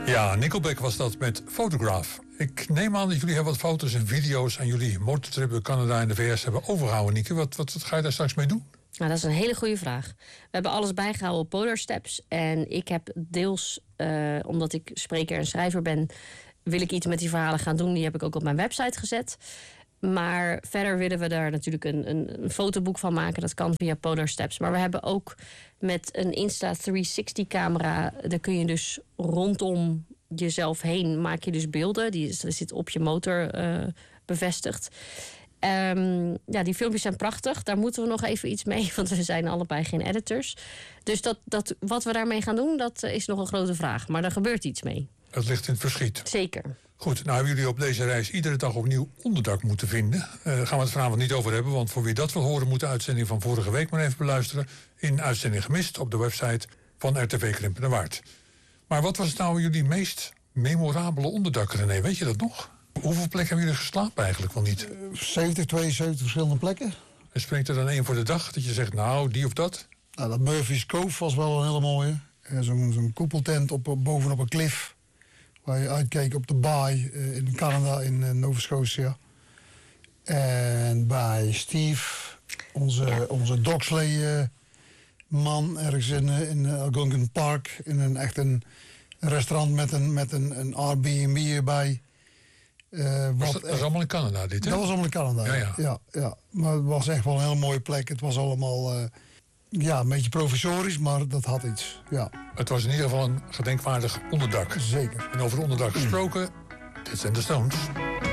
Ja, Nickelback was dat met Photograph. Ik neem aan dat jullie heel wat foto's en video's aan jullie motortrip door Canada en de VS hebben overgehouden, Nieke. Wat ga je daar straks mee doen? Nou, dat is een hele goede vraag. We hebben alles bijgehouden op Polar Steps. En ik heb deels, omdat ik spreker en schrijver ben, wil ik iets met die verhalen gaan doen. Die heb ik ook op mijn website gezet. Maar verder willen we daar natuurlijk een fotoboek van maken. Dat kan via Polar Steps. Maar we hebben ook met een Insta360 camera, daar kun je dus rondom jezelf heen maak je dus beelden. Die zit op je motor bevestigd. Die filmpjes zijn prachtig. Daar moeten we nog even iets mee, want we zijn allebei geen editors. Dus wat we daarmee gaan doen, dat is nog een grote vraag. Maar daar gebeurt iets mee. Het ligt in het verschiet. Zeker. Goed, nou hebben jullie op deze reis iedere dag opnieuw onderdak moeten vinden. Daar gaan we het vanavond niet over hebben, want voor wie dat wil horen moet de uitzending van vorige week maar even beluisteren. In Uitzending Gemist op de website van RTV Krimpen en Waard. Maar wat was nou jullie meest memorabele onderdak, René? Weet je dat nog? Hoeveel plekken hebben jullie geslapen eigenlijk wel niet? 72 verschillende plekken. En springt er dan één voor de dag dat je zegt, nou, die of dat? Nou, dat Murphy's Cove was wel een hele mooie. Zo'n koepeltent bovenop een klif. Waar je uitkeek op de baai in Canada, in Nova Scotia. En bij Steve, onze Dogsley man, ergens in Algonquin Park. In een restaurant met een Airbnb erbij. Dat is allemaal in Canada dit, hè? Dat was allemaal in Canada, ja. Maar het was echt wel een hele mooie plek. Het was allemaal een beetje provisorisch, maar dat had iets, ja. Het was in ieder geval een gedenkwaardig onderdak. Zeker. En over onderdak gesproken, dit zijn de Stones.